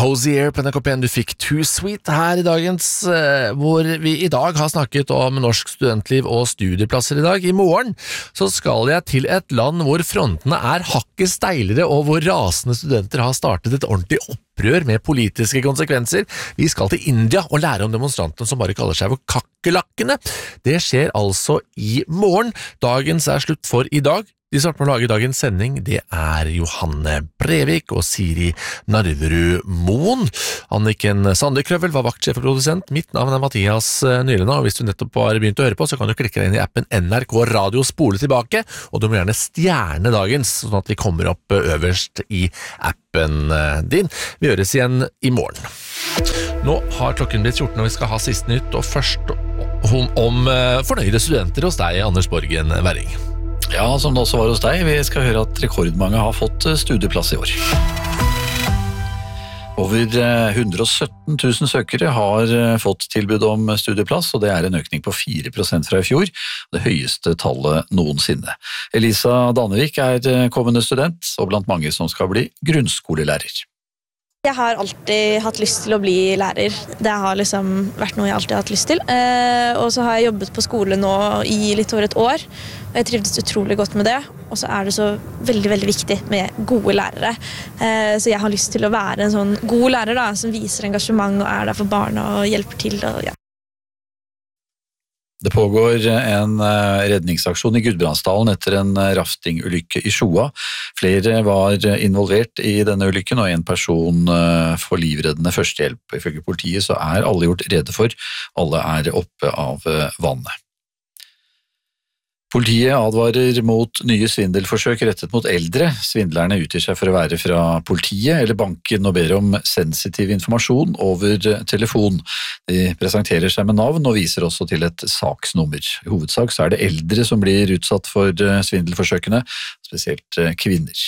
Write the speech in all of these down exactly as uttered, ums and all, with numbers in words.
Hosier på N R K P en. Du fikk Too Sweet her i dagens, hvor vi i dag har snakket om norsk studentliv og studieplasser i dag. I morgen så skal jeg til et land hvor frontene er hakket steilere, og hvor rasende studenter har startet et ordentlig opprør med politiske konsekvenser. Vi skal til India og lære om demonstrantene som bare kaller seg for kakkelakkene. Det skjer altså i morgen. Dagens er slutt for i dag. De som har vært med å lage dagens sending, det er Johanne Brevik og Siri Narverud Moen. Anniken Sandekrøvel var vaktsjef og produsent. Mitt navn er Mathias Nylena, og hvis du nettopp har begynt å høre på, så kan du klikke deg inn i appen N R K Radio spole tilbake, og du må gjerne stjerne dagens, sånn at de kommer opp øverst i appen din. Vi høres igjen i morgen. Nå har klokken blitt fjorten, og vi skal ha siste nytt, og først om, om fornøyde studenter hos deg, Anders Borgen Werring. Ja, som det også var hos deg, vi skal høre at rekordmange har fått studieplass i år. Over hundre og sytten tusen søkere har fått tilbud om studieplass, og det er en økning på fire prosent fra i fjor, det høyeste tallet noensinne. Elisa Danevik er kommende student, og blant mange som skal bli grunnskolelærer. Jeg har alltid hatt lyst til å bli lærer. Det har liksom vært noe jeg alltid har hatt lyst til. Eh, og så har jeg jobbet på skole nå i litt over et år, og jeg trivdes utrolig godt med det. Og så er det så veldig, veldig viktig med gode lærere. Eh, så jeg har lyst til å være en sånn god lærer da, som viser engasjement og er der for barna og hjelper til. Og, ja. Det pågår en redningsaksjon i Gudbrandsdalen etter en raftingulykke i Sjoa. Flere var involvert i denne ulykken, og en person får livreddende førstehjelp. Ifølge politiet så er alle gjort rede for. Alle er oppe av vannet. Politiet advarer mot nye svindelforsøk rettet mot eldre. Svindlerne utgir seg for å være fra politiet eller banken og ber om sensitiv informasjon over telefon. De presenterer seg med navn og viser også til et saksnummer. I hovedsak så er det eldre som blir utsatt for svindelforsøkene, spesielt kvinner.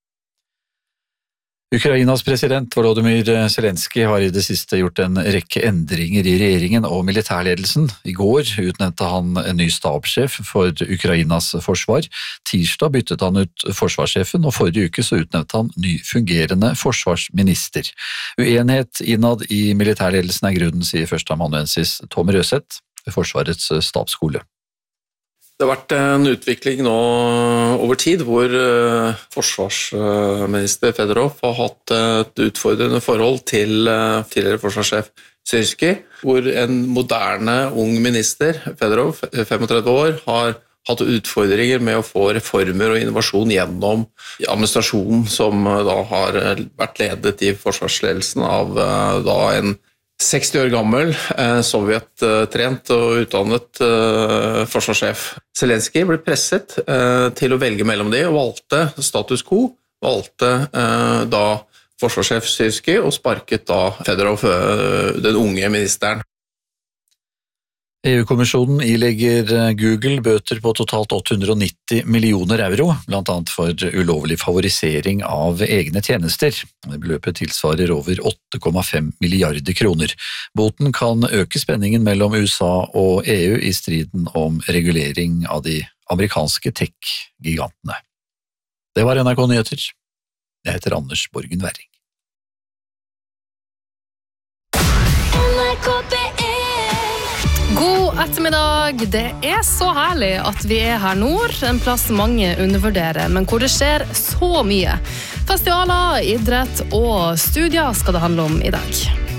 Ukrainas president Volodymyr Zelensky har i det siste gjort en rekke endringer i regjeringen og militærledelsen. I går utnevnte han en ny stabssjef for Ukrainas forsvar. Tirsdag byttet han ut forsvarssjefen, og forrige uke så utnevnte han ny fungerende forsvarsminister. Uenighet innad i militærledelsen er grunnen, sier førsteamanuensis Tom Røseth ved Forsvarets stabsskole. Det har vært en utvikling nå over tid hvor forsvarsminister Fedorov har hatt et utfordrende forhold til tidligere forsvarssjef Syrski, hvor en moderne ung minister, Fedorov, femogtredve år, har hatt utfordringer med å få reformer og innovasjon gjennom administrasjonen som da har vært ledet i forsvarsledelsen av da en seksti år gammel, sovjet-trent og utdannet forsvarssjef. Zelensky ble presset til å velge mellom de, og valgte status quo, valgte da forsvarssjef Syrski og sparket da Fedorov, den unge ministeren. E U-kommisjonen ilegger Google bøter på totalt åtte hundre og nitti millioner euro, blant annet for ulovlig favorisering av egne tjenester. Beløpet tilsvarer over åtte komma fem milliarder kroner. Boten kan øke spenningen mellom U S A og E U i striden om regulering av de amerikanske tech-gigantene. Det var N R K Nyheter. Jeg heter Anders Borgen Werring. God ettermiddag. Det er så herlig at vi er her nord, en plass mange undervurderer, men hvor det skjer så mye. Festivaler, idrett og studier skal det handle om i dag.